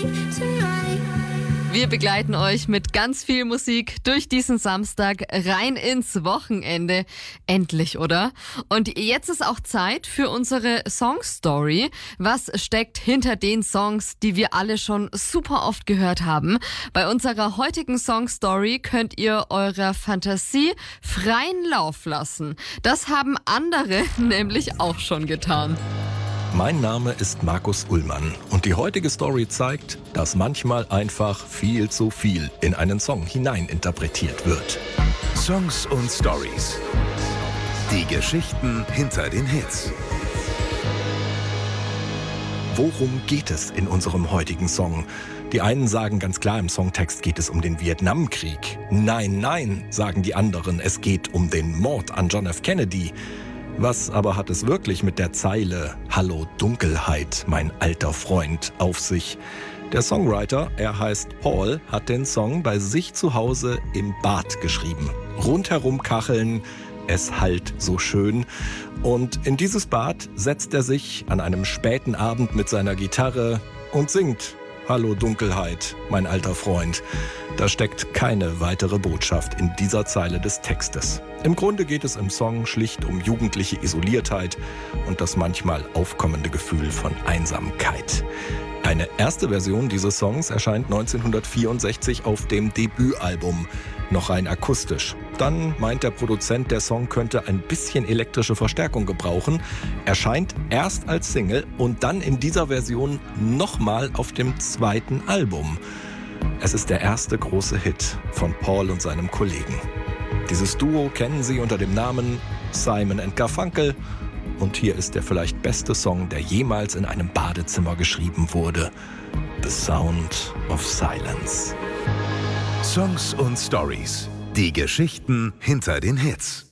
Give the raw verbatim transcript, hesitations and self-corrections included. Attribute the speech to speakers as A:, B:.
A: Wir begleiten euch mit ganz viel Musik durch diesen Samstag rein ins Wochenende. Endlich, oder? Und jetzt ist auch Zeit für unsere Songstory. Was steckt hinter den Songs, die wir alle schon super oft gehört haben? Bei unserer heutigen Songstory könnt ihr eurer Fantasie freien Lauf lassen. Das haben andere nämlich auch schon getan.
B: Mein Name ist Markus Ullmann und die heutige Story zeigt, dass manchmal einfach viel zu viel in einen Song hineininterpretiert wird.
C: Songs und Stories. Die Geschichten hinter den Hits.
B: Worum geht es in unserem heutigen Song? Die einen sagen ganz klar, im Songtext geht es um den Vietnamkrieg. Nein, nein, sagen die anderen, es geht um den Mord an John F. Kennedy. Was aber hat es wirklich mit der Zeile »Hallo Dunkelheit, mein alter Freund« auf sich? Der Songwriter, er heißt Paul, hat den Song bei sich zu Hause im Bad geschrieben. Rundherum Kacheln, es hallt so schön. Und in dieses Bad setzt er sich an einem späten Abend mit seiner Gitarre und singt »Hallo Dunkelheit, mein alter Freund«. Da steckt keine weitere Botschaft in dieser Zeile des Textes. Im Grunde geht es im Song schlicht um jugendliche Isoliertheit und das manchmal aufkommende Gefühl von Einsamkeit. Eine erste Version dieses Songs erscheint neunzehnhundertvierundsechzig auf dem Debütalbum, noch rein akustisch. Dann meint der Produzent, der Song könnte ein bisschen elektrische Verstärkung gebrauchen, erscheint erst als Single und dann in dieser Version nochmal auf dem zweiten Album. Es ist der erste große Hit von Paul und seinem Kollegen. Dieses Duo kennen Sie unter dem Namen Simon and Garfunkel. Und hier ist der vielleicht beste Song, der jemals in einem Badezimmer geschrieben wurde. The Sound of Silence.
C: Songs und Stories. Die Geschichten hinter den Hits.